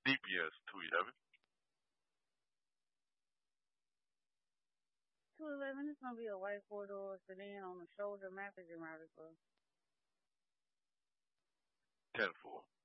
DPS 211. 211 is gonna be a white four-door sedan on a shoulder map is in Rowdyville. 10-4.